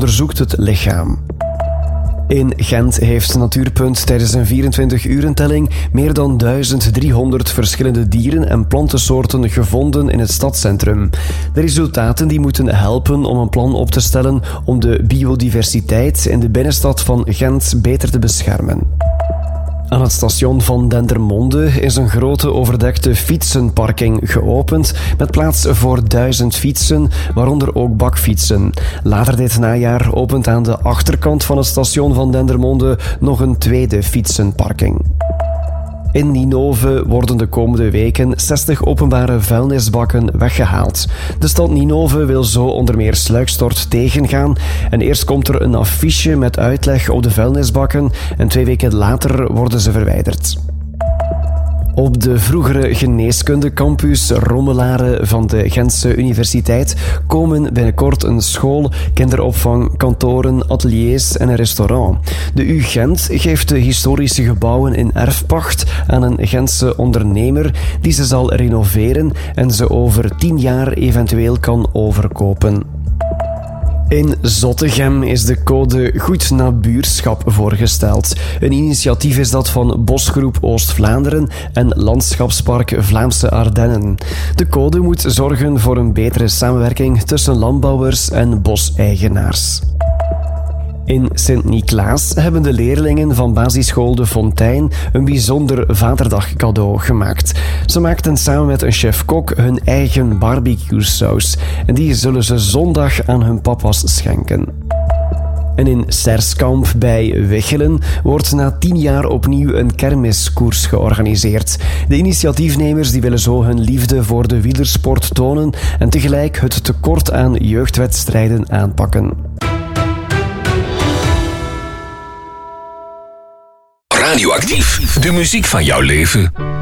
onderzoekt het lichaam. In Gent heeft Natuurpunt tijdens een 24-urentelling meer dan 1300 verschillende dieren- en plantensoorten gevonden in het stadscentrum. De resultaten die moeten helpen om een plan op te stellen om de biodiversiteit in de binnenstad van Gent beter te beschermen. Aan het station van Dendermonde is een grote overdekte fietsenparking geopend met plaats voor 1000 fietsen, waaronder ook bakfietsen. Later dit najaar opent aan de achterkant van het station van Dendermonde nog een tweede fietsenparking. In Ninove worden de komende weken 60 openbare vuilnisbakken weggehaald. De stad Ninove wil zo onder meer sluikstort tegengaan. En eerst komt er een affiche met uitleg op de vuilnisbakken en 2 weken later worden ze verwijderd. Op de vroegere geneeskundecampus Rommelaren van de Gentse Universiteit komen binnenkort een school, kinderopvang, kantoren, ateliers en een restaurant. De U Gent geeft de historische gebouwen in erfpacht aan een Gentse ondernemer die ze zal renoveren en ze over 10 jaar eventueel kan overkopen. In Zottegem is de code Goed Nabuurschap voorgesteld. Een initiatief is dat van Bosgroep Oost-Vlaanderen en Landschapspark Vlaamse Ardennen. De code moet zorgen voor een betere samenwerking tussen landbouwers en boseigenaars. In Sint-Niklaas hebben de leerlingen van basisschool De Fontein een bijzonder vaderdag cadeau gemaakt. Ze maakten samen met een chef-kok hun eigen barbecue-saus en die zullen ze zondag aan hun papa's schenken. En in Serskamp bij Wichelen wordt na 10 jaar opnieuw een kermiskoers georganiseerd. De initiatiefnemers die willen zo hun liefde voor de wielersport tonen en tegelijk het tekort aan jeugdwedstrijden aanpakken. Radioactief, de muziek van jouw leven.